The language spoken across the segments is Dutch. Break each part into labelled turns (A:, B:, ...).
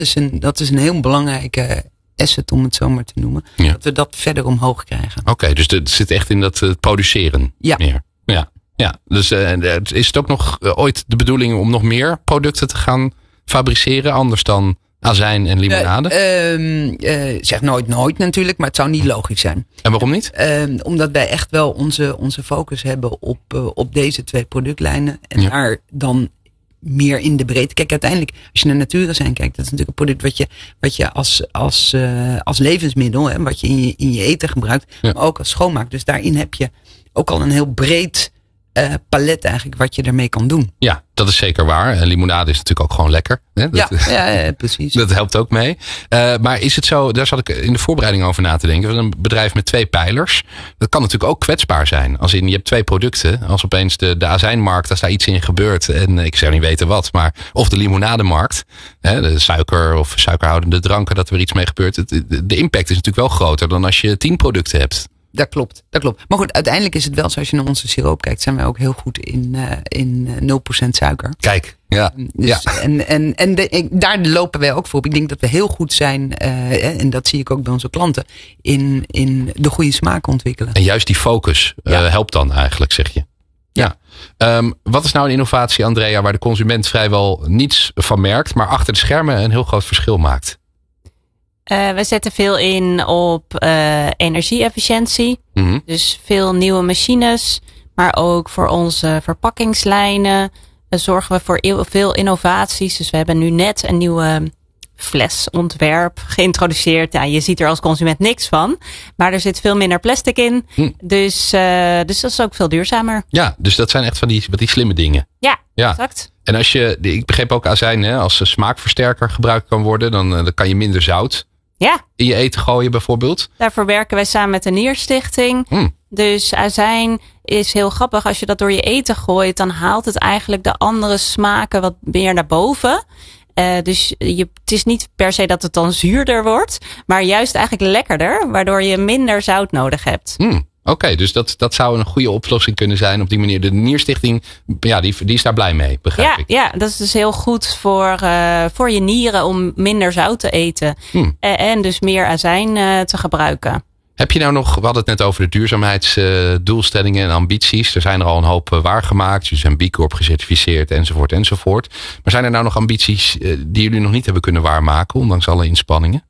A: Dat is een heel belangrijke asset, om het zo maar te noemen. Ja. Dat we dat verder omhoog krijgen.
B: Oké, dus het zit echt in dat produceren meer. Ja. Dus is het ook nog ooit de bedoeling om nog meer producten te gaan fabriceren, anders dan azijn en limonade?
A: Zeg nooit natuurlijk, maar het zou niet logisch zijn.
B: En waarom niet?
A: Omdat wij echt wel onze focus hebben op deze 2 productlijnen. En daar dan meer in de breedte. Kijk, uiteindelijk, als je naar natuurazijn kijkt, dat is natuurlijk een product wat je als levensmiddel, hè, wat je in je eten gebruikt, maar ook als schoonmaak. Dus daarin heb je ook al een heel breed palet eigenlijk wat je ermee kan doen.
B: Ja, dat is zeker waar. En limonade is natuurlijk ook gewoon lekker. Hè?
A: Ja, precies.
B: Dat helpt ook mee. Maar is het zo, daar zat ik in de voorbereiding over na te denken. Een bedrijf met 2 pijlers, dat kan natuurlijk ook kwetsbaar zijn. Als je hebt 2 producten. Als opeens de azijnmarkt, als daar iets in gebeurt. En ik zou niet weten wat. Maar of de limonademarkt. De suiker of suikerhoudende dranken, dat er iets mee gebeurt. De impact is natuurlijk wel groter dan als je 10 producten hebt.
A: Dat klopt. Maar goed, uiteindelijk is het wel zo, als je naar onze siroop kijkt, zijn wij ook heel goed in 0% suiker.
B: Kijk, ja.
A: Dus, En daar lopen wij ook voor op. Ik denk dat we heel goed zijn, en dat zie ik ook bij onze klanten, in de goede smaak ontwikkelen.
B: En juist die focus helpt dan eigenlijk, zeg je. Ja. Wat is nou een innovatie, Andrea, waar de consument vrijwel niets van merkt, maar achter de schermen een heel groot verschil maakt?
C: We zetten veel in op energie-efficiëntie. Mm-hmm. Dus veel nieuwe machines. Maar ook voor onze verpakkingslijnen zorgen we voor veel innovaties. Dus we hebben nu net een nieuwe flesontwerp geïntroduceerd. Ja, je ziet er als consument niks van. Maar er zit veel minder plastic in. Dus dat is ook veel duurzamer.
B: Ja, dus dat zijn echt van die slimme dingen.
C: Ja, exact.
B: En ik begreep ook azijn, als smaakversterker gebruikt kan worden, dan kan je minder zout in je eten gooien bijvoorbeeld.
C: Daarvoor werken wij samen met de Nierstichting. Dus azijn is heel grappig. Als je dat door je eten gooit, dan haalt het eigenlijk de andere smaken wat meer naar boven. Dus het is niet per se dat het dan zuurder wordt, maar juist eigenlijk lekkerder, waardoor je minder zout nodig hebt.
B: Oké, dus dat zou een goede oplossing kunnen zijn op die manier. De Nierstichting, die is daar blij mee, begrijp ik. Ja,
C: dat is dus heel goed voor je nieren om minder zout te eten. En dus meer azijn te gebruiken.
B: Heb je nou nog, we hadden het net over de duurzaamheidsdoelstellingen en ambities. Er zijn er al een hoop waargemaakt. Jullie zijn B Corp gecertificeerd enzovoort. Maar zijn er nou nog ambities die jullie nog niet hebben kunnen waarmaken, ondanks alle inspanningen?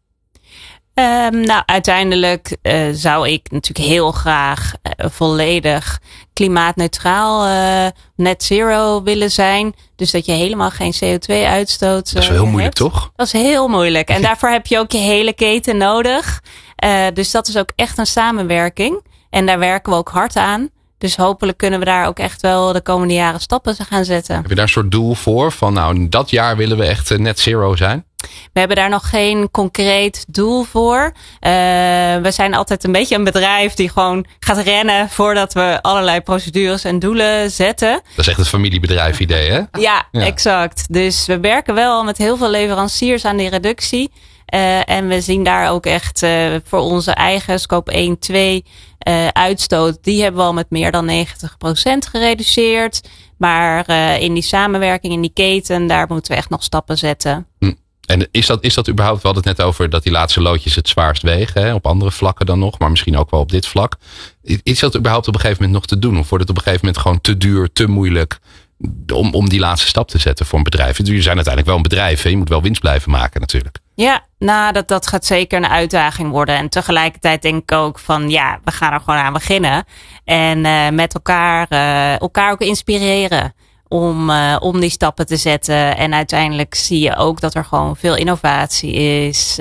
C: Uiteindelijk zou ik natuurlijk heel graag volledig klimaatneutraal net zero willen zijn. Dus dat je helemaal geen CO2 uitstoot.
B: Dat is wel heel moeilijk, toch?
C: Dat is heel moeilijk. En daarvoor heb je ook je hele keten nodig. Dus dat is ook echt een samenwerking. En daar werken we ook hard aan. Dus hopelijk kunnen we daar ook echt wel de komende jaren stappen gaan zetten.
B: Heb je daar een soort doel voor? Van dat jaar willen we echt net zero zijn?
C: We hebben daar nog geen concreet doel voor. We zijn altijd een beetje een bedrijf die gewoon gaat rennen voordat we allerlei procedures en doelen zetten.
B: Dat is echt het familiebedrijf idee, hè?
C: Ja, exact. Dus we werken wel met heel veel leveranciers aan die reductie. En we zien daar ook echt voor onze eigen scope 1, 2 uitstoot. Die hebben we al met meer dan 90% gereduceerd. Maar in die samenwerking, in die keten, daar moeten we echt nog stappen zetten.
B: En is dat überhaupt, we hadden het net over dat die laatste loodjes het zwaarst wegen. Hè? Op andere vlakken dan nog, maar misschien ook wel op dit vlak. Is dat überhaupt op een gegeven moment nog te doen? Of wordt het op een gegeven moment gewoon te duur, te moeilijk om die laatste stap te zetten voor een bedrijf? Jullie zijn uiteindelijk wel een bedrijf. Hè? Je moet wel winst blijven maken natuurlijk.
C: Ja, dat gaat zeker een uitdaging worden. En tegelijkertijd denk ik ook van we gaan er gewoon aan beginnen. En met elkaar ook inspireren. Om die stappen te zetten. En uiteindelijk zie je ook dat er gewoon veel innovatie is.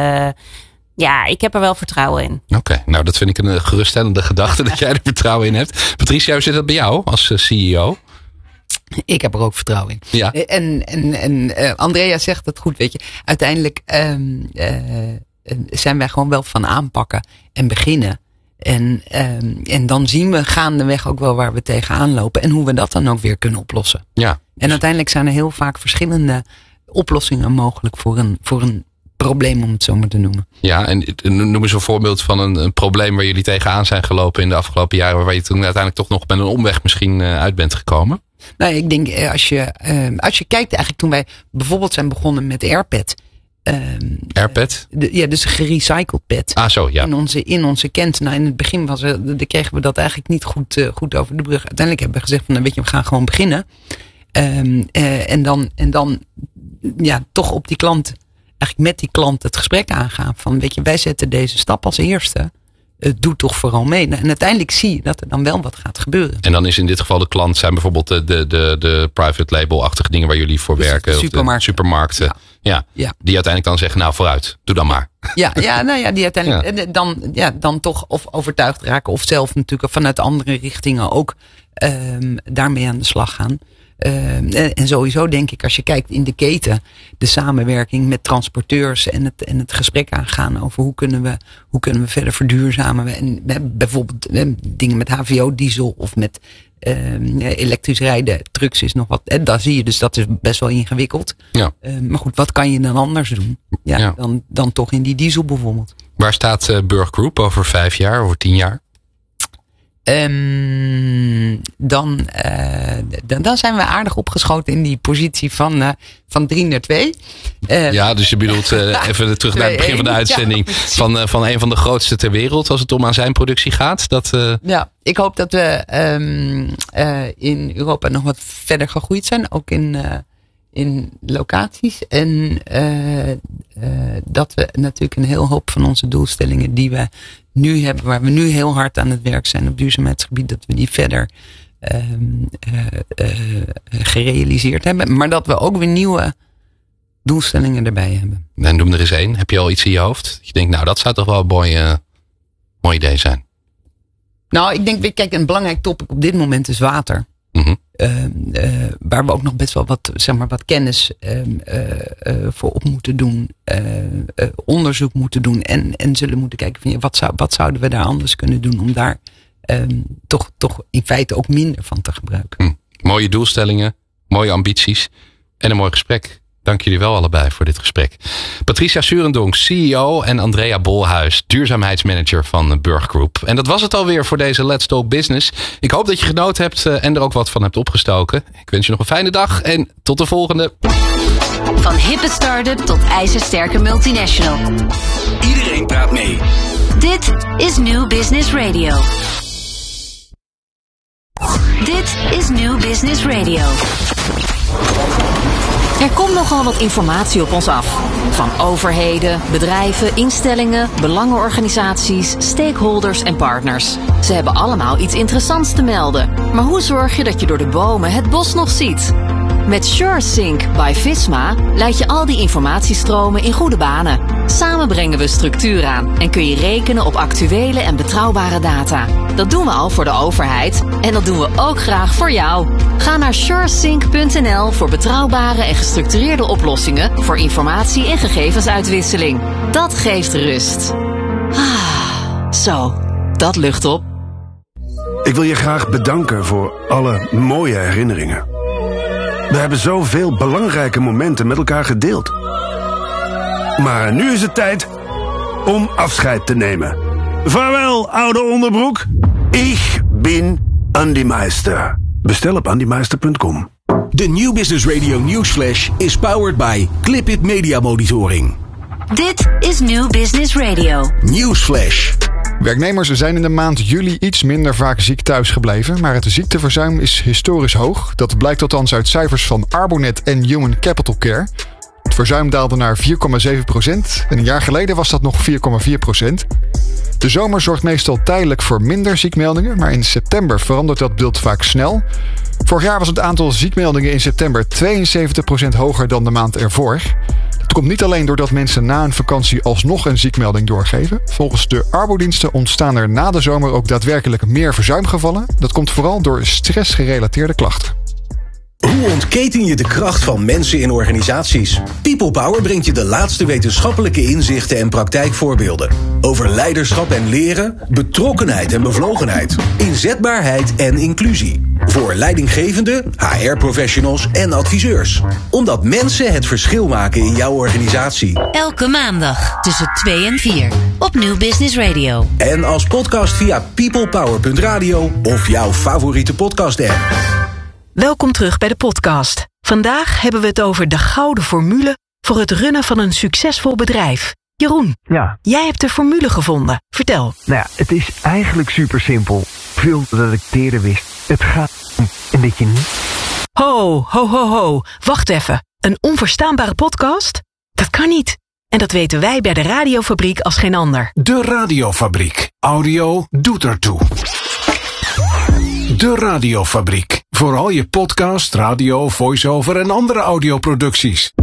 C: Ik heb er wel vertrouwen in.
B: Oké, nou dat vind ik een geruststellende gedachte dat jij er vertrouwen in hebt. Patricia, hoe zit dat bij jou als CEO?
A: Ik heb er ook vertrouwen in.
B: Ja.
A: En Andrea zegt het goed, weet je. Uiteindelijk zijn wij gewoon wel van aanpakken en beginnen. En dan zien we gaandeweg ook wel waar we tegenaan lopen. En hoe we dat dan ook weer kunnen oplossen.
B: Ja.
A: En uiteindelijk zijn er heel vaak verschillende oplossingen mogelijk voor een probleem, om het zo maar te noemen.
B: Ja, en noem eens een voorbeeld van een probleem waar jullie tegenaan zijn gelopen in de afgelopen jaren. Waar je toen uiteindelijk toch nog met een omweg misschien uit bent gekomen.
A: Nou, ik denk als je kijkt eigenlijk toen wij bijvoorbeeld zijn begonnen met AirPad.
B: Airpad?
A: Dus gerecycled pet.
B: Zo, ja.
A: In onze kent. Nou, in het begin kregen we dat eigenlijk niet goed over de brug. Uiteindelijk hebben we gezegd van, weet je, we gaan gewoon beginnen. En dan toch op die klant, eigenlijk met die klant het gesprek aangaan. Van, weet je, wij zetten deze stap als eerste. Doe toch vooral mee. En uiteindelijk zie je dat er dan wel wat gaat gebeuren.
B: En dan is in dit geval de klant zijn bijvoorbeeld de private label-achtige dingen waar jullie voor werken.
A: De
B: supermarkten. Ja. Die uiteindelijk dan zeggen, nou vooruit, doe dan maar.
A: Die uiteindelijk dan toch of overtuigd raken. Of zelf natuurlijk vanuit andere richtingen ook daarmee aan de slag gaan. En sowieso denk ik, als je kijkt in de keten, de samenwerking met transporteurs en het gesprek aangaan over hoe kunnen we verder verduurzamen. En we hebben bijvoorbeeld dingen met HVO-diesel of met elektrisch rijden, trucks is nog wat. En daar zie je dus, dat is best wel ingewikkeld. Ja. Maar goed, wat kan je dan anders doen? Dan toch in die diesel bijvoorbeeld.
B: Waar staat Burg Group over 5 jaar, over 10 jaar?
A: Dan zijn we aardig opgeschoten in die positie van 3 naar 2.
B: Dus je bedoelt even terug naar het begin van de uitzending. Van een van de grootste ter wereld als het om azijnproductie gaat.
A: Ja, ik hoop dat we in Europa nog wat verder gegroeid zijn. Ook in locaties. En dat we natuurlijk een heel hoop van onze doelstellingen die we nu hebben, waar we nu heel hard aan het werk zijn op duurzaamheidsgebied, dat we die verder gerealiseerd hebben. Maar dat we ook weer nieuwe doelstellingen erbij hebben.
B: En noem er eens één. Heb je al iets in je hoofd? Je denkt, nou dat zou toch wel een mooi idee zijn.
A: Nou, ik denk, kijk, een belangrijk topic op dit moment is water. Mm-hmm. Waar we ook nog best wel wat kennis voor op moeten doen. Onderzoek moeten doen. En zullen moeten kijken van wat zouden we daar anders kunnen doen om daar toch in feite ook minder van te gebruiken.
B: Mooie doelstellingen, mooie ambities en een mooi gesprek. Dank jullie wel allebei voor dit gesprek. Patricia Surendonk, CEO en Andrea Bolhuis, duurzaamheidsmanager van Burg Group. En dat was het alweer voor deze Let's Talk Business. Ik hoop dat je genoten hebt en er ook wat van hebt opgestoken. Ik wens je nog een fijne dag en tot de volgende.
D: Van hippe start-up tot ijzersterke multinational.
E: Iedereen praat mee.
D: Dit is New Business Radio. Dit is New Business Radio. Er komt nogal wat informatie op ons af. Van overheden, bedrijven, instellingen, belangenorganisaties, stakeholders en partners. Ze hebben allemaal iets interessants te melden. Maar hoe zorg je dat je door de bomen het bos nog ziet? Met SureSync by Visma leid je al die informatiestromen in goede banen. Samen brengen we structuur aan en kun je rekenen op actuele en betrouwbare data. Dat doen we al voor de overheid en dat doen we ook graag voor jou. Ga naar suresync.nl voor betrouwbare en gestructureerde oplossingen voor informatie- en gegevensuitwisseling. Dat geeft rust. Zo, dat lucht op.
F: Ik wil je graag bedanken voor alle mooie herinneringen. We hebben zoveel belangrijke momenten met elkaar gedeeld. Maar nu is het tijd om afscheid te nemen. Vaarwel, oude onderbroek. Ik ben Andy Meister. Bestel op andymeister.com.
E: De New Business Radio Newsflash is powered by Clipit Media Monitoring.
D: Dit is New Business Radio.
E: Newsflash.
G: Werknemers zijn in de maand juli iets minder vaak ziek thuis gebleven, maar het ziekteverzuim is historisch hoog. Dat blijkt althans uit cijfers van Arbonet en Human Capital Care. Het verzuim daalde naar 4,7% en een jaar geleden was dat nog 4,4%. De zomer zorgt meestal tijdelijk voor minder ziekmeldingen, maar in september verandert dat beeld vaak snel. Vorig jaar was het aantal ziekmeldingen in september 72% hoger dan de maand ervoor. Het komt niet alleen doordat mensen na een vakantie alsnog een ziekmelding doorgeven. Volgens de arbodiensten ontstaan er na de zomer ook daadwerkelijk meer verzuimgevallen. Dat komt vooral door stressgerelateerde klachten.
E: Hoe ontketen je de kracht van mensen in organisaties? People Power brengt je de laatste wetenschappelijke inzichten en praktijkvoorbeelden. Over leiderschap en leren, betrokkenheid en bevlogenheid, inzetbaarheid en inclusie. Voor leidinggevenden, HR-professionals en adviseurs. Omdat mensen het verschil maken in jouw organisatie.
D: Elke maandag tussen 2 en 4 op New Business Radio.
E: En als podcast via peoplepower.radio of jouw favoriete podcast-app.
H: Welkom terug bij de podcast. Vandaag hebben we het over de gouden formule voor het runnen van een succesvol bedrijf. Jeroen,
I: ja.
H: Jij hebt de formule gevonden. Vertel.
I: Nou ja, het is eigenlijk super simpel. Veel dat ik eerder wist. Het gaat om een beetje niet.
H: Ho, ho, ho, ho. Wacht even. Een onverstaanbare podcast? Dat kan niet. En dat weten wij bij de Radiofabriek als geen ander.
J: De Radiofabriek. Audio doet ertoe. De Radiofabriek. Voor al je podcast, radio, voice-over en andere audioproducties.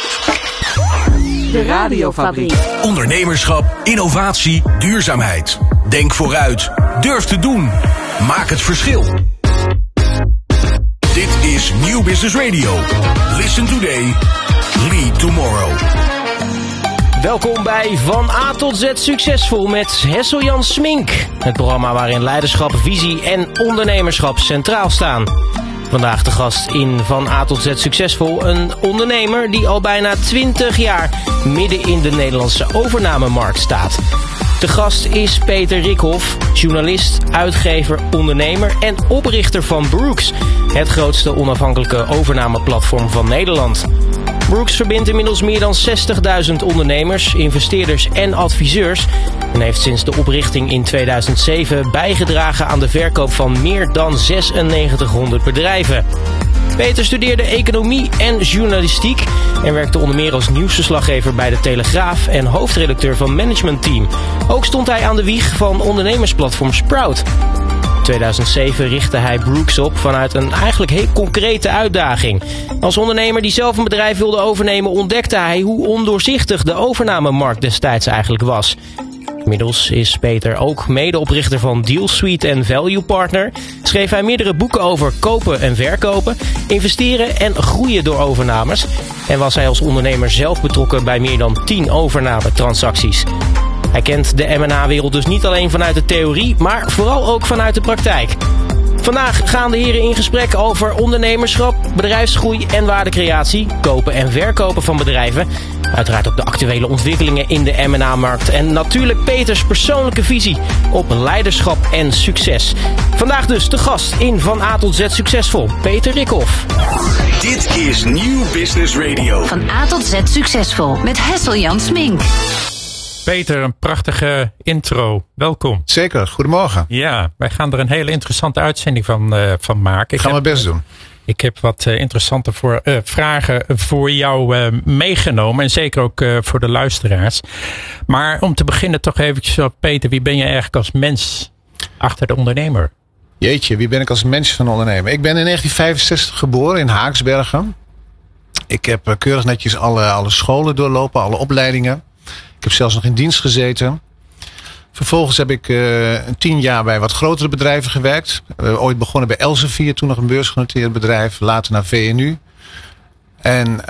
K: De Radiofabriek.
E: Ondernemerschap, innovatie, duurzaamheid. Denk vooruit. Durf te doen. Maak het verschil. Dit is Nieuw Business Radio. Listen today. Lead tomorrow.
L: Welkom bij Van A tot Z Succesvol met Hessel-Jan Smink. Het programma waarin leiderschap, visie en ondernemerschap centraal staan. Vandaag de gast in Van A tot Z Succesvol. Een ondernemer die al bijna 20 jaar midden in de Nederlandse overnamemarkt staat. De gast is Peter Rikhoff, journalist, uitgever, ondernemer en oprichter van Brooks. Het grootste onafhankelijke overnameplatform van Nederland. Brooks verbindt inmiddels meer dan 60.000 ondernemers, investeerders en adviseurs. En heeft sinds de oprichting in 2007 bijgedragen aan de verkoop van meer dan 9600 bedrijven. Peter studeerde economie en journalistiek en werkte onder meer als nieuwsverslaggever bij de Telegraaf en hoofdredacteur van Management Team. Ook stond hij aan de wieg van ondernemersplatform Sprout. In 2007 richtte hij Brooks op vanuit een eigenlijk heel concrete uitdaging. Als ondernemer die zelf een bedrijf wilde overnemen ontdekte hij hoe ondoorzichtig de overnamemarkt destijds eigenlijk was. Inmiddels is Peter ook medeoprichter van DealSuite en Value Partner. Schreef hij meerdere boeken over kopen en verkopen, investeren en groeien door overnames. En was hij als ondernemer zelf betrokken bij meer dan 10 overnametransacties. Hij kent de M&A-wereld dus niet alleen vanuit de theorie, maar vooral ook vanuit de praktijk. Vandaag gaan de heren in gesprek over ondernemerschap, bedrijfsgroei en waardecreatie, kopen en verkopen van bedrijven. Uiteraard ook de actuele ontwikkelingen in de M&A-markt en natuurlijk Peters persoonlijke visie op leiderschap en succes. Vandaag dus de gast in Van A tot Z Succesvol, Peter Rikhoff.
E: Dit is Nieuw Business Radio.
D: Van A tot Z Succesvol met Hessel-Jan Smink.
M: Peter, een prachtige intro. Welkom.
N: Zeker, goedemorgen.
M: Ja, wij gaan er een hele interessante uitzending van maken.
N: Ik ga mijn best doen.
M: Ik heb wat interessante vragen voor jou meegenomen. En zeker ook voor de luisteraars. Maar om te beginnen toch eventjes op, Peter, wie ben je eigenlijk als mens achter de ondernemer?
N: Jeetje, wie ben ik als mens van ondernemer? Ik ben in 1965 geboren in Haaksbergen. Ik heb keurig netjes alle scholen doorlopen, alle opleidingen. Ik heb zelfs nog in dienst gezeten. Vervolgens heb ik 10 jaar bij wat grotere bedrijven gewerkt. Ooit begonnen bij Elsevier, toen nog een beursgenoteerd bedrijf. Later naar VNU. En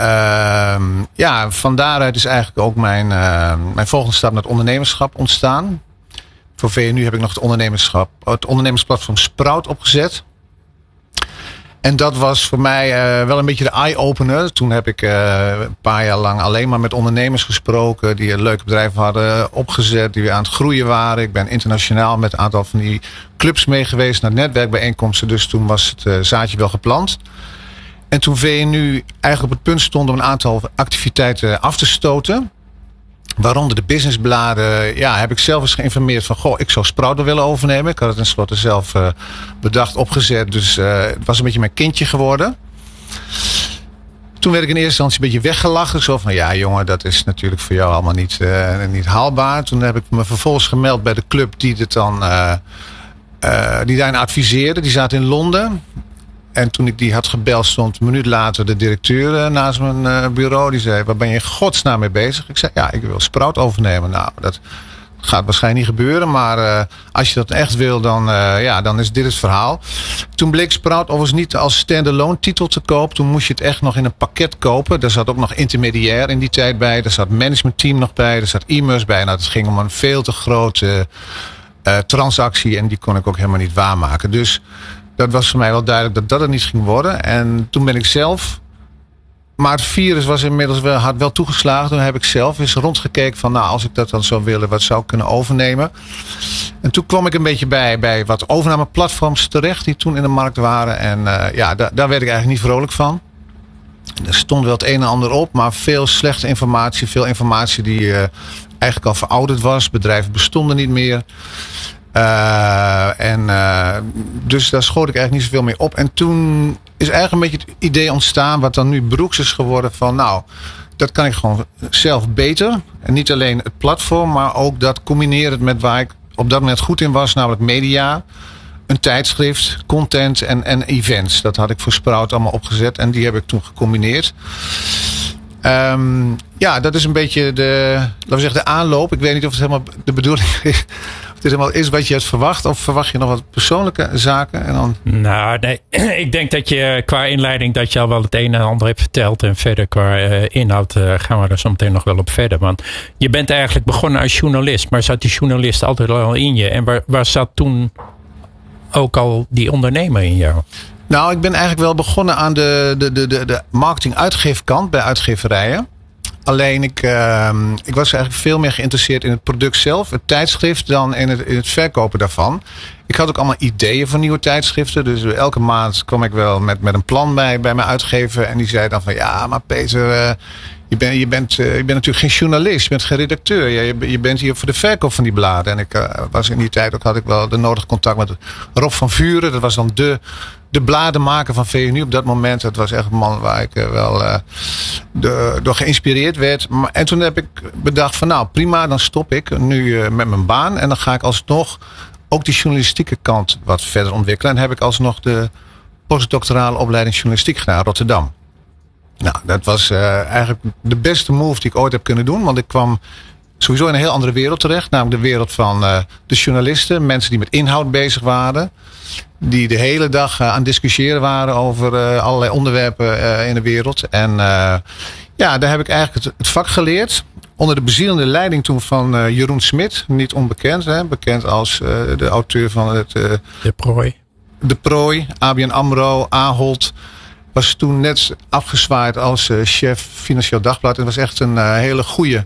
N: van daaruit is eigenlijk ook mijn volgende stap naar het ondernemerschap ontstaan. Voor VNU heb ik nog het ondernemersplatform Sprout opgezet. En dat was voor mij wel een beetje de eye-opener. Toen heb ik een paar jaar lang alleen maar met ondernemers gesproken. Die een leuke bedrijven hadden opgezet. Die weer aan het groeien waren. Ik ben internationaal met een aantal van die clubs mee geweest. Naar netwerkbijeenkomsten. Dus toen was het zaadje wel geplant. En toen VNU eigenlijk op het punt stond om een aantal activiteiten af te stoten. Waaronder de businessbladen. Ja, heb ik zelf eens geïnformeerd van, ik zou Sprout wel willen overnemen. Ik had het tenslotte zelf bedacht, opgezet. Dus het was een beetje mijn kindje geworden. Toen werd ik in eerste instantie een beetje weggelachen. Zo van, ja jongen, dat is natuurlijk voor jou allemaal niet haalbaar. Toen heb ik me vervolgens gemeld bij de club die dit dan, die daarin adviseerde. Die zaten in Londen. En toen ik die had gebeld, stond een minuut later de directeur naast mijn bureau. Die zei, waar ben je in godsnaam mee bezig? Ik zei, ja, ik wil Sprout overnemen. Nou, dat gaat waarschijnlijk niet gebeuren. Maar als je dat echt wil, dan is dit het verhaal. Toen bleek Sprout overigens niet als standalone titel te koop. Toen moest je het echt nog in een pakket kopen. Daar zat ook nog intermediair in die tijd bij. Er zat managementteam nog bij. Er zat e-mails bij. Nou, het ging om een veel te grote transactie. En die kon ik ook helemaal niet waarmaken. Dus dat was voor mij wel duidelijk dat het niet ging worden. En toen ben ik zelf... Maar het virus was inmiddels had wel toegeslagen. Toen heb ik zelf eens rondgekeken van... als ik dat dan zou willen, wat zou ik kunnen overnemen? En toen kwam ik een beetje bij wat overnameplatforms terecht... die toen in de markt waren. En daar werd ik eigenlijk niet vrolijk van. Er stond wel het een en ander op, maar veel slechte informatie. Veel informatie die eigenlijk al verouderd was. Bedrijven bestonden niet meer. Dus daar schoot ik eigenlijk niet zoveel mee op. En toen is eigenlijk een beetje het idee ontstaan, wat dan nu Brooks is geworden, van nou, dat kan ik gewoon zelf beter. En niet alleen het platform, maar ook dat combineren met waar ik op dat moment goed in was, namelijk media, een tijdschrift, content en events. Dat had ik voor Sprout allemaal opgezet en die heb ik toen gecombineerd. Dat is een beetje de aanloop. Ik weet niet of het helemaal de bedoeling is. Of het helemaal is wat je hebt verwacht. Of verwacht je nog wat persoonlijke zaken? En dan...
M: Nou, nee. Ik denk dat je qua inleiding dat je al wel het een en ander hebt verteld. En verder qua inhoud gaan we er zo meteen nog wel op verder. Want je bent eigenlijk begonnen als journalist. Maar zat die journalist altijd al in je? En waar zat toen ook al die ondernemer in jou?
N: Nou, ik ben eigenlijk wel begonnen aan de marketing-uitgeefkant bij uitgeverijen. Alleen ik was eigenlijk veel meer geïnteresseerd in het product zelf, het tijdschrift, dan in het verkopen daarvan. Ik had ook allemaal ideeën voor nieuwe tijdschriften. Dus elke maand kwam ik wel met een plan bij mijn uitgever. En die zei dan van ja, maar Peter, je bent natuurlijk geen journalist, je bent geen redacteur. Je bent hier voor de verkoop van die bladen. En ik was in die tijd ook, had ik wel de nodige contact met Rob van Vuren. Dat was dan de bladenmaker van VNU op dat moment. Dat was echt een man waar ik wel door geïnspireerd werd. En toen heb ik bedacht van nou prima, dan stop ik nu met mijn baan. En dan ga ik alsnog ook die journalistieke kant wat verder ontwikkelen. En heb ik alsnog de postdoctorale opleiding journalistiek gedaan in Rotterdam. Nou, dat was eigenlijk de beste move die ik ooit heb kunnen doen. Want ik kwam sowieso in een heel andere wereld terecht. Namelijk de wereld van de journalisten. Mensen die met inhoud bezig waren. Die de hele dag aan het discussiëren waren over allerlei onderwerpen in de wereld. En daar heb ik eigenlijk het vak geleerd. Onder de bezielende leiding toen van Jeroen Smit. Niet onbekend. Bekend als de auteur van het...
M: De Prooi.
N: De Prooi, ABN AMRO, Ahold. Was toen net afgezwaaid als chef Financieel Dagblad. En was echt een hele goede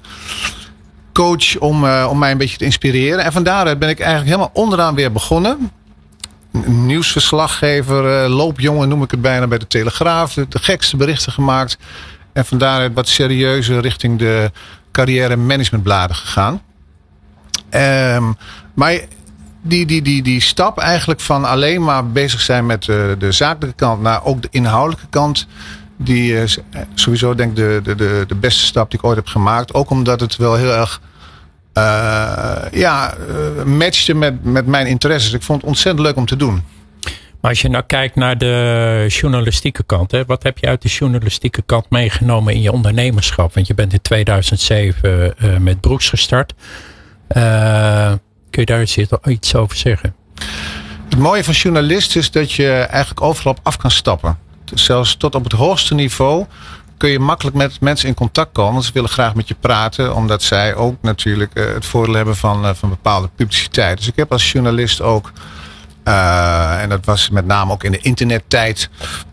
N: coach om mij een beetje te inspireren. En van daaruit ben ik eigenlijk helemaal onderaan weer begonnen. Een nieuwsverslaggever, loopjongen noem ik het bijna bij de Telegraaf. De gekste berichten gemaakt. En van daaruit wat serieuzer richting de carrière managementbladen gegaan. Maar die stap eigenlijk van alleen maar bezig zijn met de zakelijke kant naar ook de inhoudelijke kant. Die is sowieso denk ik de beste stap die ik ooit heb gemaakt. Ook omdat het wel heel erg matchte met mijn interesses. Ik vond het ontzettend leuk om te doen.
M: Maar als je nou kijkt naar de journalistieke kant. Wat heb je uit de journalistieke kant meegenomen in je ondernemerschap? Want je bent in 2007 met Brooks gestart. Kun je daar iets over zeggen?
N: Het mooie van journalist is dat je eigenlijk overal op af kan stappen. Zelfs tot op het hoogste niveau kun je makkelijk met mensen in contact komen. Want ze willen graag met je praten. Omdat zij ook natuurlijk het voordeel hebben van bepaalde publiciteit. Dus ik heb als journalist ook... en dat was met name ook in de internettijd.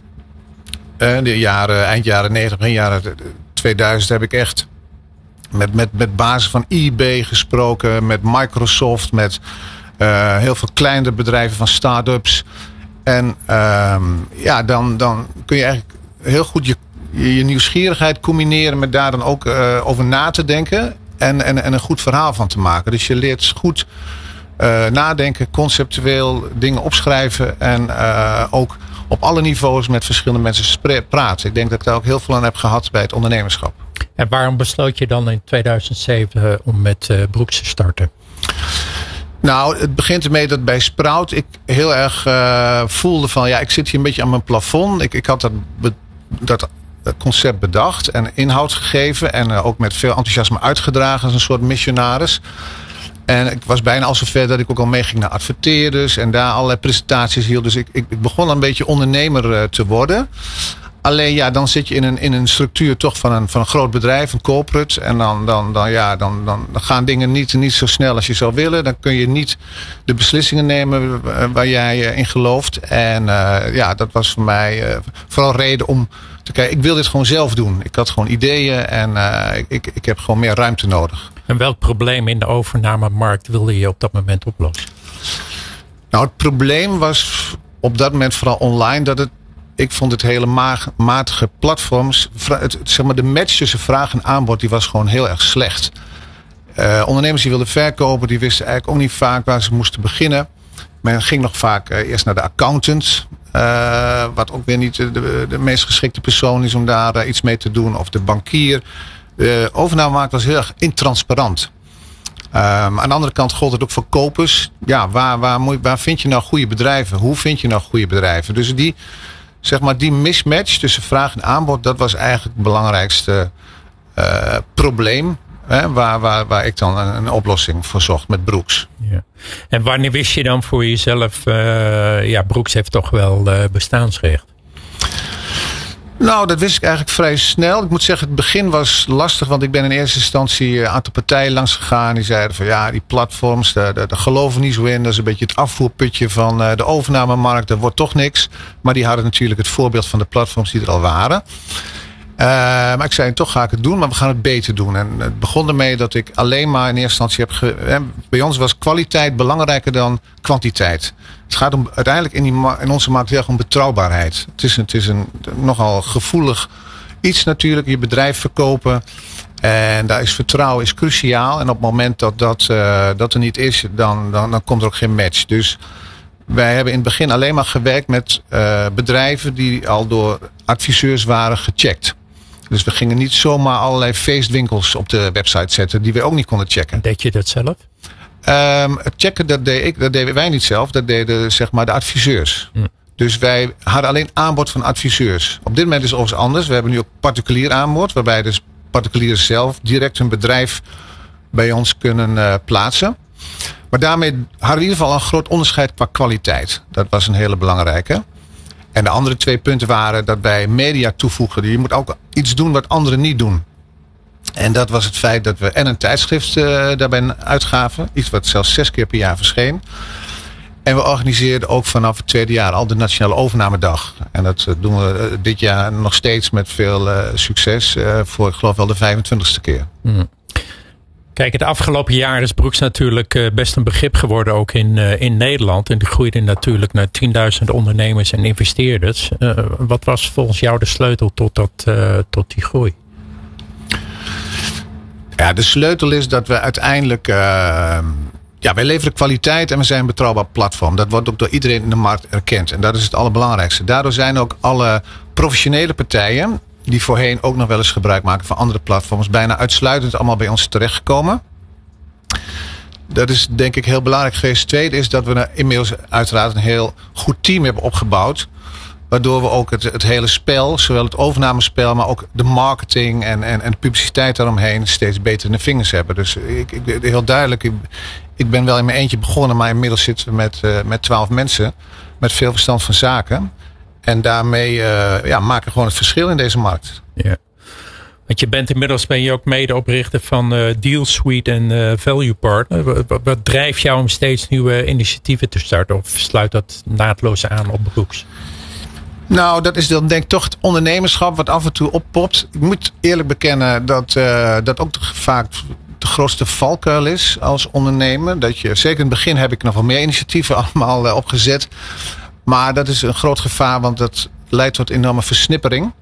N: Eind jaren 90, begin jaren 2000 heb ik echt met basis van eBay gesproken. Met Microsoft. Met heel veel kleinere bedrijven van start-ups. En dan kun je eigenlijk heel goed je nieuwsgierigheid combineren met daar dan ook over na te denken. En een goed verhaal van te maken. Dus je leert goed nadenken, conceptueel dingen opschrijven. En ook op alle niveaus met verschillende mensen praten. Ik denk dat ik daar ook heel veel aan heb gehad bij het ondernemerschap.
M: En waarom besloot je dan in 2007 om met Brooks te starten?
N: Nou, het begint ermee dat bij Sprout ik heel erg voelde van... ik zit hier een beetje aan mijn plafond. Ik had dat concept bedacht en inhoud gegeven. En ook met veel enthousiasme uitgedragen als een soort missionaris. En ik was bijna al zover dat ik ook al meeging naar adverteerders. En daar allerlei presentaties hield. Dus ik begon een beetje ondernemer te worden. Alleen dan zit je in een structuur toch van een groot bedrijf, een corporate. En dan gaan dingen niet zo snel als je zou willen. Dan kun je niet de beslissingen nemen waar jij in gelooft. En dat was voor mij vooral reden om te kijken. Ik wil dit gewoon zelf doen. Ik had gewoon ideeën en ik heb gewoon meer ruimte nodig.
M: En welk probleem in de overnamemarkt wilde je op dat moment oplossen?
N: Nou, het probleem was op dat moment vooral online dat het ik vond het hele matige platforms. Zeg maar, de match tussen vraag en aanbod die was gewoon heel erg slecht. Ondernemers die wilden verkopen, die wisten eigenlijk ook niet vaak waar ze moesten beginnen. Men ging nog vaak eerst naar de accountant. Wat ook weer niet de meest geschikte persoon is om daar iets mee te doen. Of de bankier. De overnamemarkt was heel erg intransparant. Aan de andere kant gold het ook voor kopers. Ja, waar vind je nou goede bedrijven? Hoe vind je nou goede bedrijven? Dus die mismatch tussen vraag en aanbod, dat was eigenlijk het belangrijkste probleem. Waar ik dan een oplossing voor zocht met Brooks.
M: Ja. En wanneer wist je dan voor jezelf, Brooks heeft toch wel bestaansrecht?
N: Nou, dat wist ik eigenlijk vrij snel. Ik moet zeggen, het begin was lastig, want ik ben in eerste instantie een aantal partijen langs gegaan. Die zeiden van die platforms, daar geloven we niet zo in. Dat is een beetje het afvoerputje van de overnamemarkt. Dat wordt toch niks. Maar die hadden natuurlijk het voorbeeld van de platforms die er al waren. Maar ik zei, toch ga ik het doen, maar we gaan het beter doen. En het begon ermee dat ik alleen maar in eerste instantie bij ons was kwaliteit belangrijker dan kwantiteit. Het gaat uiteindelijk in onze markt heel erg om betrouwbaarheid. Het is een nogal gevoelig iets natuurlijk, je bedrijf verkopen. En daar is vertrouwen is cruciaal. En op het moment dat er niet is, dan komt er ook geen match. Dus wij hebben in het begin alleen maar gewerkt met bedrijven die al door adviseurs waren gecheckt. Dus we gingen niet zomaar allerlei feestwinkels op de website zetten die we ook niet konden checken.
M: Deed je dat zelf?
N: Het checken, dat deden wij niet zelf. Dat deden de adviseurs. Dus wij hadden alleen aanbod van adviseurs. Op dit moment is het overigens anders. We hebben nu ook particulier aanbod. Waarbij dus particulieren zelf direct hun bedrijf bij ons kunnen plaatsen. Maar daarmee hadden we in ieder geval een groot onderscheid qua kwaliteit. Dat was een hele belangrijke. En de andere 2 punten waren dat wij media toevoegen. Je moet ook iets doen wat anderen niet doen. En dat was het feit dat we een tijdschrift daarbij uitgaven. Iets wat zelfs 6 keer per jaar verscheen. En we organiseerden ook vanaf het 2e jaar al de Nationale Overnamedag. En dat doen we dit jaar nog steeds met veel succes. Voor ik geloof wel de 25e keer.
M: Kijk, het afgelopen jaar is Brooks natuurlijk best een begrip geworden ook in Nederland. En die groeide natuurlijk naar 10.000 ondernemers en investeerders. Wat was volgens jou de sleutel tot die groei?
N: Ja, de sleutel is dat we uiteindelijk wij leveren kwaliteit en we zijn een betrouwbaar platform. Dat wordt ook door iedereen in de markt erkend. En dat is het allerbelangrijkste. Daardoor zijn ook alle professionele partijen die voorheen ook nog wel eens gebruik maken van andere platforms, bijna uitsluitend allemaal bij ons terechtgekomen. Dat is denk ik heel belangrijk geweest. Tweede is dat we inmiddels uiteraard een heel goed team hebben opgebouwd. Waardoor we ook het hele spel, zowel het overnamespel, maar ook de marketing en de publiciteit daaromheen steeds beter in de vingers hebben. Dus heel duidelijk, ik ben wel in mijn eentje begonnen, maar inmiddels zitten we met 12 mensen met veel verstand van zaken. En daarmee maken we gewoon het verschil in deze markt.
M: Ja. Want inmiddels ben je ook medeoprichter van Dealsuite en Value Partner. Wat drijft jou om steeds nieuwe initiatieven te starten? Of sluit dat naadloos aan op Brooks?
N: Nou, dat is dan denk ik toch het ondernemerschap wat af en toe oppopt. Ik moet eerlijk bekennen dat ook vaak de grootste valkuil is als ondernemer. Dat je, zeker in het begin heb ik nog wel meer initiatieven allemaal opgezet. Maar dat is een groot gevaar, want dat leidt tot enorme versnippering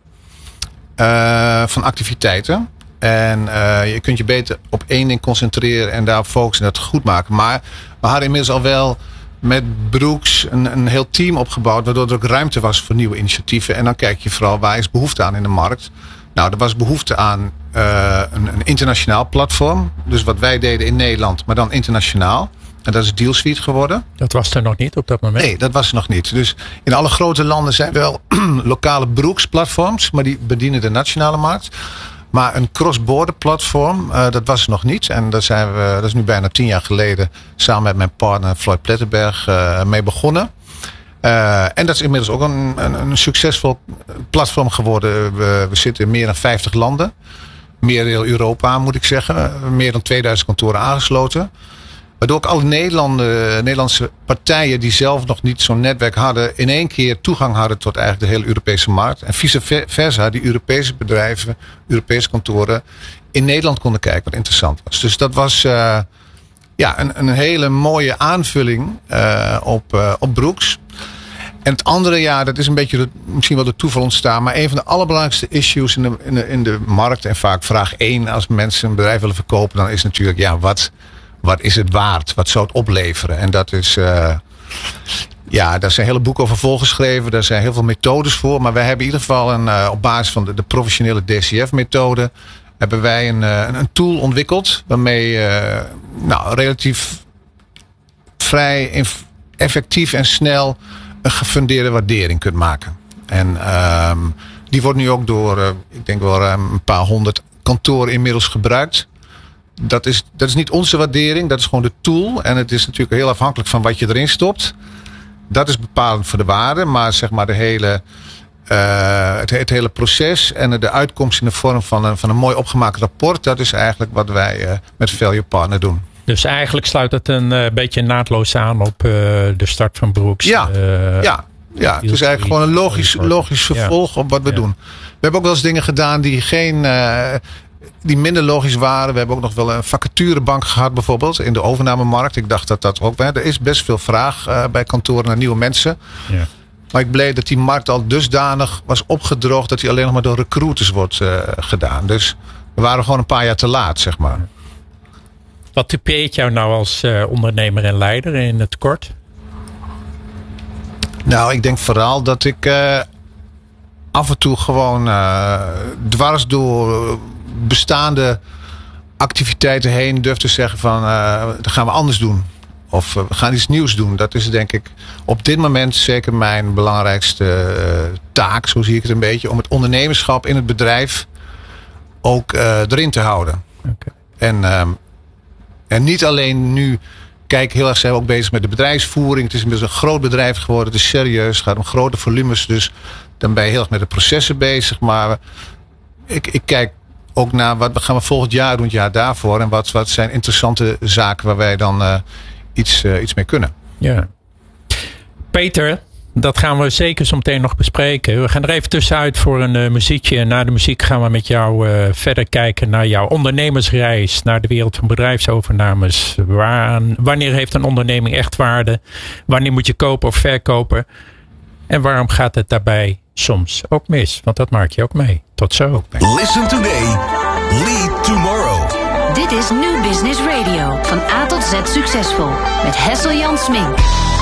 N: van activiteiten. En je kunt je beter op één ding concentreren en daarop focussen en dat goed maken. Maar we hadden inmiddels al wel met Brooks een heel team opgebouwd, waardoor er ook ruimte was voor nieuwe initiatieven. En dan kijk je vooral waar is behoefte aan in de markt. Nou, er was behoefte aan een internationaal platform. Dus wat wij deden in Nederland, maar dan internationaal. En dat is Dealsuite geworden.
M: Dat was er nog niet op dat moment?
N: Nee, dat was er nog niet. Dus in alle grote landen zijn wel lokale Brooks platforms, maar die bedienen de nationale markt. Maar een cross-border platform, dat was er nog niet. En daar dat is nu bijna 10 jaar geleden, samen met mijn partner Floyd Plettenberg mee begonnen. En dat is inmiddels ook een succesvol platform geworden. We zitten in meer dan 50 landen. Meer heel Europa moet ik zeggen. Meer dan 2000 kantoren aangesloten. Waardoor ook alle Nederlandse partijen die zelf nog niet zo'n netwerk hadden, in één keer toegang hadden tot eigenlijk de hele Europese markt. En vice versa, die Europese bedrijven, Europese kantoren in Nederland konden kijken wat interessant was. Dus dat was een hele mooie aanvulling op Brooks. En het andere, dat is een beetje misschien wel de toeval ontstaan. Maar een van de allerbelangrijkste issues in de markt. En vaak vraag 1 als mensen een bedrijf willen verkopen. Dan is natuurlijk, wat is het waard? Wat zou het opleveren? En dat is, daar zijn hele boeken over volgeschreven. Daar zijn heel veel methodes voor. Maar wij hebben in ieder geval op basis van de professionele DCF-methode. Hebben wij een tool ontwikkeld. Waarmee relatief vrij effectief en snel een gefundeerde waardering kunt maken. En die wordt nu ook door, ik denk wel een paar 100 kantoren inmiddels gebruikt. Dat is niet onze waardering, dat is gewoon de tool. En het is natuurlijk heel afhankelijk van wat je erin stopt. Dat is bepalend voor de waarde, maar zeg maar het hele proces en de uitkomst in de vorm van een mooi opgemaakt rapport, dat is eigenlijk wat wij met Value Partner doen.
M: Dus eigenlijk sluit het een beetje naadloos aan op de start van Brooks. Ja,
N: het is eigenlijk gewoon een logisch vervolg op wat we doen. We hebben ook wel eens dingen gedaan die minder logisch waren. We hebben ook nog wel een vacaturebank gehad bijvoorbeeld in de overnamemarkt. Ik dacht dat ook. Er is best veel vraag bij kantoren naar nieuwe mensen. Ja. Maar ik bleek dat die markt al dusdanig was opgedroogd dat die alleen nog maar door recruiters wordt gedaan. Dus we waren gewoon een paar jaar te laat, zeg maar.
M: Wat typeert jou nou als ondernemer en leider in het kort?
N: Nou, ik denk vooral dat ik af en toe gewoon dwars door bestaande activiteiten heen durf te zeggen van dat gaan we anders doen. Of we gaan iets nieuws doen. Dat is denk ik op dit moment zeker mijn belangrijkste taak, zo zie ik het een beetje, om het ondernemerschap in het bedrijf ook erin te houden. Okay. En niet alleen nu, kijk, heel erg zijn we ook bezig met de bedrijfsvoering. Het is inmiddels een groot bedrijf geworden. Het is serieus. Het gaat om grote volumes. Dus dan ben je heel erg met de processen bezig. Maar ik kijk ook naar wat gaan we volgend jaar doen, het jaar daarvoor. En wat zijn interessante zaken waar wij dan iets mee kunnen.
M: Ja. Peter, dat gaan we zeker zo meteen nog bespreken. We gaan er even tussenuit voor een muziekje. En na de muziek gaan we met jou verder kijken naar jouw ondernemersreis. Naar de wereld van bedrijfsovernames. Wanneer heeft een onderneming echt waarde? Wanneer moet je kopen of verkopen? En waarom gaat het daarbij soms ook mis? Want dat maak je ook mee. Tot zo.
E: Listen today. Lead tomorrow.
D: Dit is New Business Radio. Van A tot Z succesvol. Met Hessel-Jan Smink.